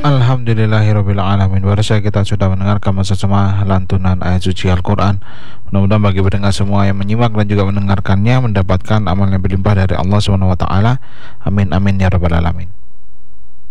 Alhamdulillahirabbil alamin. Baru saja kita sudah mendengarkan bersama lantunan ayat suci Al-Quran. Mudah-mudahan bagi pendengar semua yang menyimak dan juga mendengarkannya mendapatkan amal yang berlimpah dari Allah Subhanahu wa taala. Amin amin ya rabbal alamin.